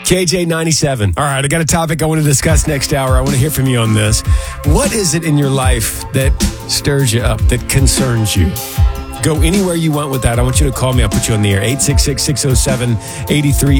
KJ97. All right, I got a topic I want to discuss next hour. I want to hear from you on this. What is it in your life that stirs you up, that concerns you? Go anywhere you want with that. I want you to call me. I'll put you on the air. 866-607-83